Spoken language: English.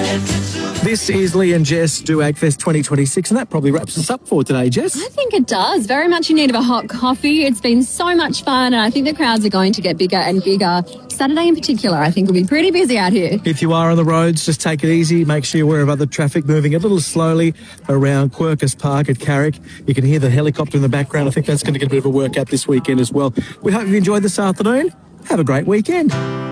This is Lee and Jess do Agfest 2026, and that probably wraps us up for today, Jess. I think it does. Very much in need of a hot coffee. It's been so much fun, and I think the crowds are going to get bigger and bigger. Saturday in particular, I think, will be pretty busy out here. If you are on the roads, just take it easy. Make sure you're aware of other traffic moving a little slowly around Quercus Park at Carrick. You can hear the helicopter in the background. I think that's going to get a bit of a workout this weekend as well. We hope you enjoyed this afternoon. Have a great weekend.